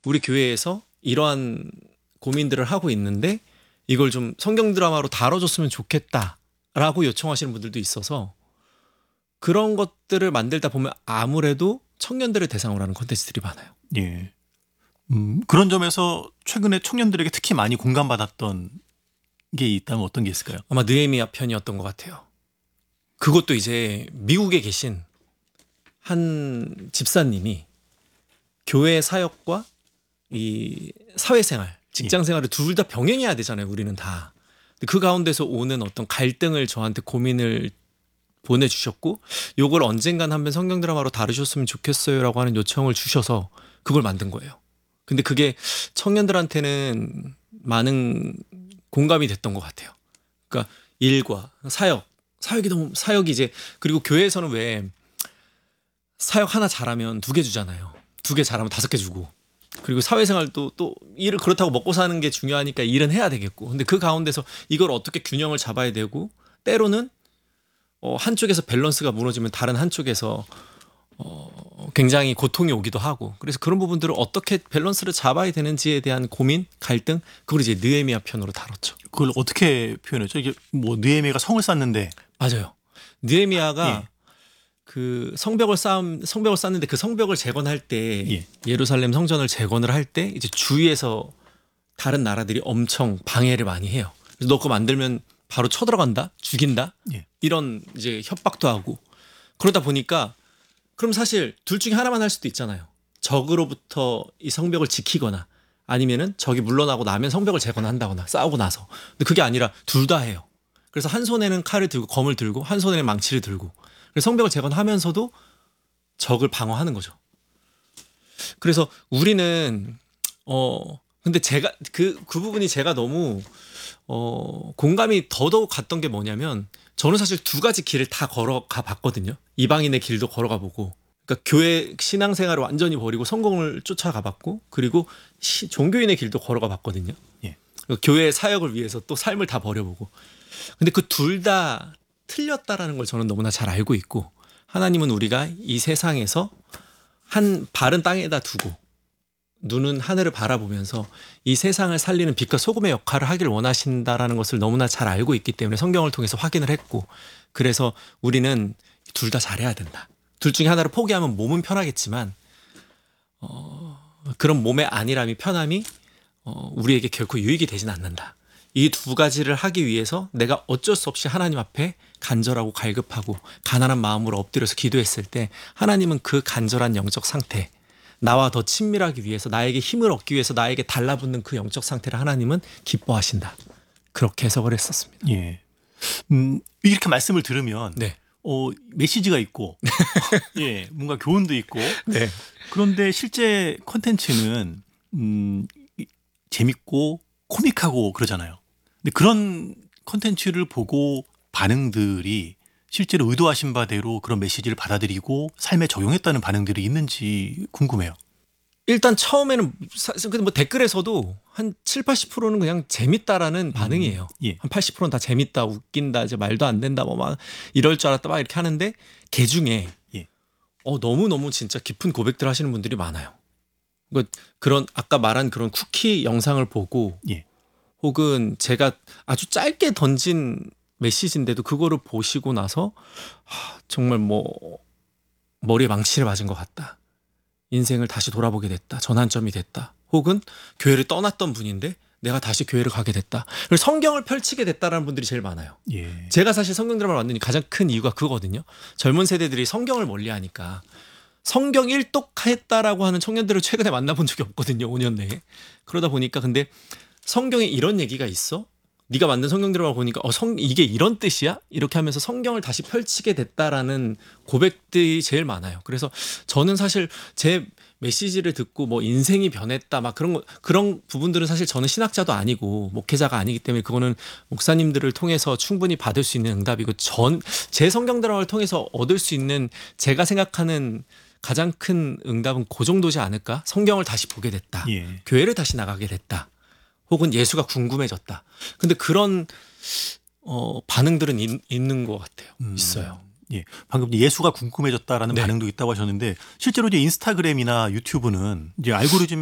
우리 교회에서 이러한 고민들을 하고 있는데 이걸 좀 성경 드라마로 다뤄줬으면 좋겠다라고 요청하시는 분들도 있어서 그런 것들을 만들다 보면 아무래도 청년들을 대상으로 하는 콘텐츠들이 많아요. 예. 그런 점에서 최근에 청년들에게 특히 많이 공감받았던 게 있다면 어떤 게 있을까요? 아마 느헤미야 편이었던 것 같아요. 그것도 이제 미국에 계신 한 집사님이 교회 사역과 이 사회생활, 직장생활을 둘 다 병행해야 되잖아요. 우리는 다. 그 가운데서 오는 어떤 갈등을 저한테 고민을 보내주셨고 요걸 언젠간 한번 성경 드라마로 다루셨으면 좋겠어요라고 하는 요청을 주셔서 그걸 만든 거예요. 근데 그게 청년들한테는 많은 공감이 됐던 것 같아요. 그러니까 일과 사역이 이제 그리고 교회에서는 왜 사역 하나 잘하면 2개 주잖아요. 2개 잘하면 5개 주고 그리고 사회생활도 또 일을 그렇다고 먹고 사는 게 중요하니까 일은 해야 되겠고 근데 그 가운데서 이걸 어떻게 균형을 잡아야 되고 때로는 한쪽에서 밸런스가 무너지면 다른 한쪽에서 굉장히 고통이 오기도 하고 그래서 그런 부분들을 어떻게 밸런스를 잡아야 되는지에 대한 고민, 갈등 그걸 이제 느헤미야 편으로 다뤘죠. 그걸 어떻게 표현했죠? 이게 뭐 느헤미야가 성을 쌓는데 맞아요. 느헤미야가 그 성벽을 쌓는데 그 성벽을 재건할 때 예루살렘 성전을 재건을 할 때 이제 주위에서 다른 나라들이 엄청 방해를 많이 해요. 그래서 너 그거 만들면 바로 쳐들어간다, 죽인다 이런 이제 협박도 하고 그러다 보니까 그럼 사실 둘 중에 하나만 할 수도 있잖아요. 적으로부터 이 성벽을 지키거나 아니면은 적이 물러나고 나면 성벽을 재건한다거나 싸우고 나서 근데 그게 아니라 둘 다 해요. 그래서 한 손에는 칼을 들고 검을 들고 한 손에는 망치를 들고 그래서 성벽을 재건하면서도 적을 방어하는 거죠. 그래서 우리는 근데 제가 그 부분이 제가 너무 공감이 더더욱 갔던 게 뭐냐면 저는 사실 2가지 길을 다 걸어가 봤거든요. 이방인의 길도 걸어가 보고 그러니까 교회 신앙생활을 완전히 버리고 성공을 쫓아가 봤고 그리고 종교인의 길도 걸어가 봤거든요. 그러니까 교회의 사역을 위해서 또 삶을 다 버려보고 근데 그 둘 다 틀렸다라는 걸 저는 너무나 잘 알고 있고 하나님은 우리가 이 세상에서 한 발은 땅에다 두고 눈은 하늘을 바라보면서 이 세상을 살리는 빛과 소금의 역할을 하기를 원하신다라는 것을 너무나 잘 알고 있기 때문에 성경을 통해서 확인을 했고 그래서 우리는 둘 다 잘해야 된다. 둘 중에 하나를 포기하면 몸은 편하겠지만 그런 몸의 안일함이 편함이 우리에게 결코 유익이 되진 않는다. 이 2가지를 하기 위해서 내가 어쩔 수 없이 하나님 앞에 간절하고 갈급하고 가난한 마음으로 엎드려서 기도했을 때 하나님은 그 간절한 영적 상태 나와 더 친밀하기 위해서 나에게 힘을 얻기 위해서 나에게 달라붙는 그 영적 상태를 하나님은 기뻐하신다. 그렇게 해석을 했었습니다. 예. 이렇게 말씀을 들으면 메시지가 있고 뭔가 교훈도 있고 그런데 실제 콘텐츠는 재밌고 코믹하고 그러잖아요. 근데 그런 콘텐츠를 보고 반응들이 실제로 의도하신 바대로 그런 메시지를 받아들이고 삶에 적용했다는 반응들이 있는지 궁금해요. 일단 처음에는 뭐 댓글에서도 한 70-80%는 그냥 재밌다라는 반응이에요. 한 80%는 다 재밌다, 웃긴다, 이제 말도 안 된다, 뭐 막 이럴 줄 알았다 막 이렇게 하는데 개 중에 너무너무 진짜 깊은 고백들 하시는 분들이 많아요. 그런 아까 말한 그런 쿠키 영상을 보고 혹은 제가 아주 짧게 던진 메시지인데도 그거를 보시고 나서 정말 뭐 머리에 망치를 맞은 것 같다. 인생을 다시 돌아보게 됐다. 전환점이 됐다. 혹은 교회를 떠났던 분인데 내가 다시 교회를 가게 됐다. 그리고 성경을 펼치게 됐다라는 분들이 제일 많아요. 제가 사실 성경 드라마를 만드는 가장 큰 이유가 그거거든요. 젊은 세대들이 성경을 멀리하니까 성경 일독했다라고 하는 청년들을 최근에 만나본 적이 없거든요. 5년 내에. 그러다 보니까 근데 성경에 이런 얘기가 있어? 네가 만든 성경 드라마 보니까 이게 이런 뜻이야? 이렇게 하면서 성경을 다시 펼치게 됐다라는 고백들이 제일 많아요. 그래서 저는 사실 제 메시지를 듣고 뭐 인생이 변했다 막 그런 부분들은 사실 저는 신학자도 아니고 목회자가 아니기 때문에 그거는 목사님들을 통해서 충분히 받을 수 있는 응답이고 제 성경 드라마를 통해서 얻을 수 있는 제가 생각하는 가장 큰 응답은 그 정도지 않을까? 성경을 다시 보게 됐다. 교회를 다시 나가게 됐다. 혹은 예수가 궁금해졌다. 근데 그런 반응들은 있는 것 같아요. 있어요. 방금 예수가 궁금해졌다라는 반응도 있다고 하셨는데 실제로 이제 인스타그램이나 유튜브는 이제 알고리즘에